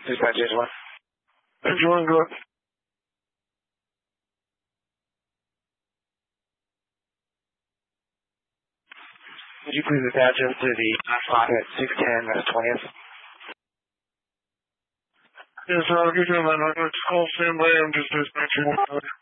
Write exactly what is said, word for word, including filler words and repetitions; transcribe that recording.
Dispatch eight one. eight one, go ahead. Would you please attach him to the spot at six ten West twentieth? Yes, sir, I'll give you a minute. I'm going to call standby. I'm just dispatching one.